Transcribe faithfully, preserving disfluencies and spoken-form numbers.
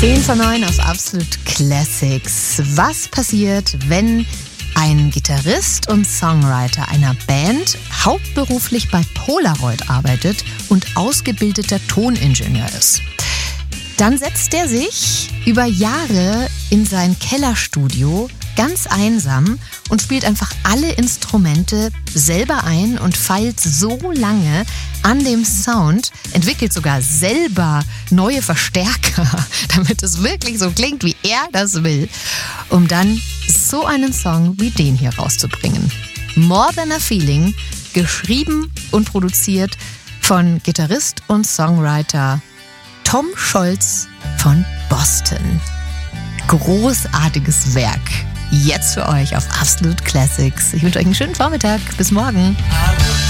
zehn vor neun auf Absolute Classics. Was passiert, wenn ein Gitarrist und Songwriter einer Band hauptberuflich bei Polaroid arbeitet und ausgebildeter Toningenieur ist? Dann setzt er sich über Jahre in sein Kellerstudio ganz einsam und spielt einfach alle Instrumente selber ein und feilt so lange an dem Sound, entwickelt sogar selber neue Verstärker, damit es wirklich so klingt, wie er das will, um dann so einen Song wie den hier rauszubringen. More Than a Feeling, geschrieben und produziert von Gitarrist und Songwriter Tom Scholz von Boston. Großartiges Werk. Jetzt für euch auf Absolute Classics. Ich wünsche euch einen schönen Vormittag. Bis morgen.